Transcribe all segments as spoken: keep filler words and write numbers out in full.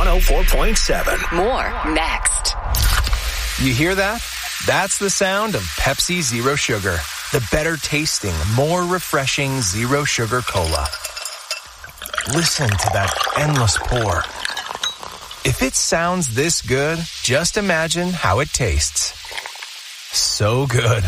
one oh four point seven. More next. You hear that? That's the sound of Pepsi Zero Sugar. The better tasting, more refreshing Zero Sugar Cola. Listen to that endless pour. If it sounds this good, just imagine how it tastes. So good.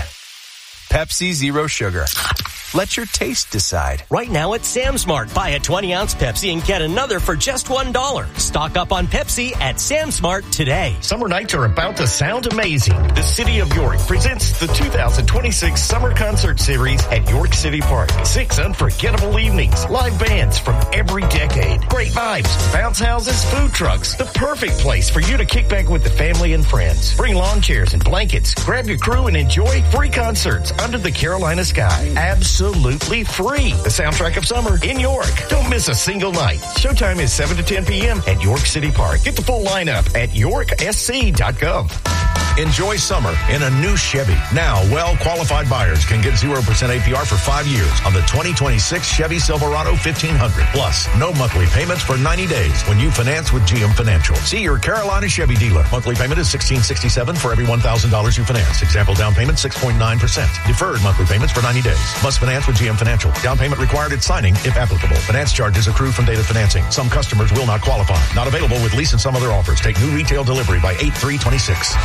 Pepsi Zero Sugar. Let your taste decide. Right now at Sam's Mart, buy a twenty ounce Pepsi and get another for just one dollar. Stock up on Pepsi at Sam's Mart today. Summer nights are about to sound amazing. The City of York presents the two thousand twenty-six Summer Concert Series at York City Park. Six unforgettable evenings, live bands from every decade, great vibes, bounce houses, food trucks. The perfect place for you to kick back with the family and friends. Bring lawn chairs and blankets. Grab your crew and enjoy free concerts under the Carolina sky. Absolutely. Absolutely free. The soundtrack of summer in York. Don't miss a single night. Showtime is seven to ten p.m. at York City Park. Get the full lineup at york s c dot gov. Enjoy summer in a new Chevy. Now, well-qualified buyers can get zero percent A P R for five years on the twenty twenty-six Chevy Silverado fifteen hundred. Plus, no monthly payments for ninety days when you finance with G M Financial. See your Carolina Chevy dealer. Monthly payment is sixteen sixty-seven for every one thousand dollars you finance. Example down payment six point nine percent. Deferred monthly payments for ninety days. Must finance with G M Financial. Down payment required at signing if applicable. Finance charges accrue from date of financing. Some customers will not qualify. Not available with lease and some other offers. Take new retail delivery by eight three twenty-six.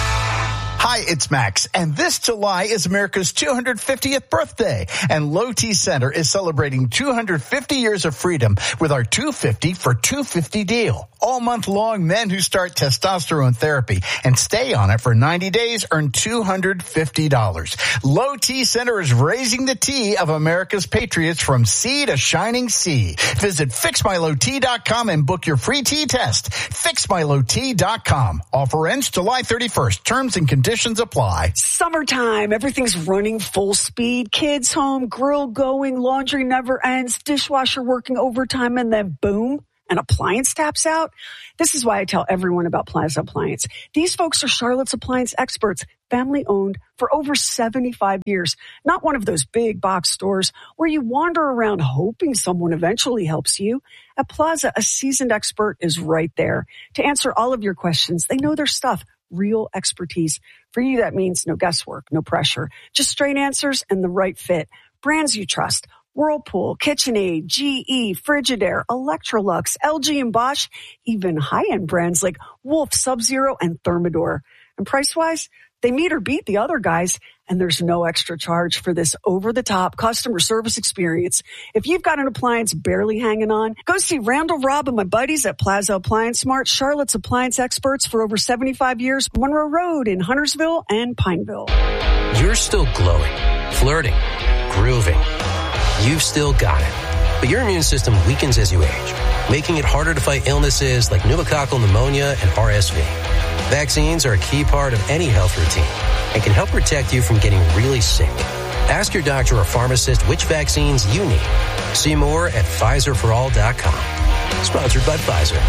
Hi, it's Max, and this July is America's two hundred fiftieth birthday, and Low T Center is celebrating two hundred fifty years of freedom with our two hundred fifty for two hundred fifty deal. All month long, men who start testosterone therapy and stay on it for ninety days earn two hundred fifty dollars. Low T Center is raising the T of America's patriots from sea to shining sea. Visit fix my low t dot com and book your free T test. fix my low t dot com. Offer ends July thirty-first. Terms and conditions Conditions apply. Summertime, everything's running full speed. Kids home, grill going, laundry never ends, dishwasher working overtime, and then boom, an appliance taps out. This is why I tell everyone about Plaza Appliance. These folks are Charlotte's appliance experts, family owned for over seventy-five years. Not one of those big box stores where you wander around hoping someone eventually helps you. At Plaza, a seasoned expert is right there to answer all of your questions. They know their stuff. Real expertise. For you, that means no guesswork, no pressure, just straight answers and the right fit. Brands you trust: Whirlpool, KitchenAid, G E, Frigidaire, Electrolux, L G and Bosch, even high-end brands like Wolf, Sub-Zero, and Thermador. And price-wise, they meet or beat the other guys, and there's no extra charge for this over-the-top customer service experience. If you've got an appliance barely hanging on, go see Randall, Rob, and my buddies at Plaza Appliance Smart, Charlotte's appliance experts for over seventy-five years, Monroe Road in Huntersville and Pineville. You're still glowing, flirting, grooving. You've still got it. But your immune system weakens as you age, making it harder to fight illnesses like pneumococcal pneumonia and R S V. Vaccines are a key part of any health routine and can help protect you from getting really sick. Ask your doctor or pharmacist which vaccines you need. See more at Pfizer for all dot com. Sponsored by Pfizer.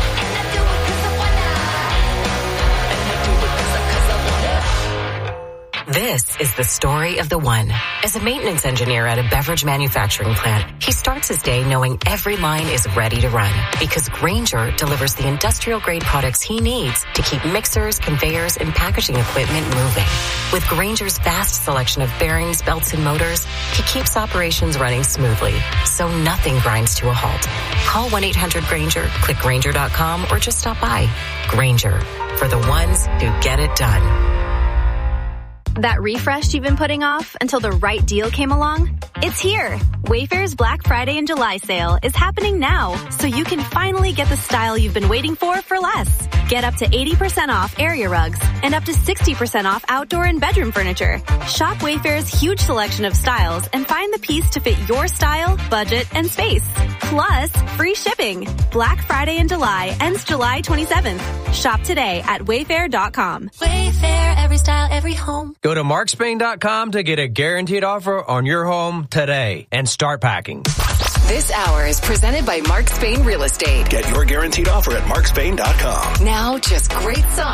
This is the story of the one. As a maintenance engineer at a beverage manufacturing plant, he starts his day knowing every line is ready to run because Grainger delivers the industrial-grade products he needs to keep mixers, conveyors, and packaging equipment moving. With Grainger's vast selection of bearings, belts, and motors, he keeps operations running smoothly, so nothing grinds to a halt. Call one eight hundred Grainger, click Grainger dot com, or just stop by. Grainger, for the ones who get it done. That refresh you've been putting off until the right deal came along? It's here. Wayfair's Black Friday and July sale is happening now, so you can finally get the style you've been waiting for for less. Get up to eighty percent off area rugs and up to sixty percent off outdoor and bedroom furniture. Shop Wayfair's huge selection of styles and find the piece to fit your style, budget, and space. Plus, free shipping. Black Friday in July ends July twenty-seventh. Shop today at wayfair dot com. Wayfair, every style, every home. Go to mark spain dot com to get a guaranteed offer on your home today and start packing. This hour is presented by Mark Spain Real Estate. Get your guaranteed offer at mark spain dot com. Now, just great songs.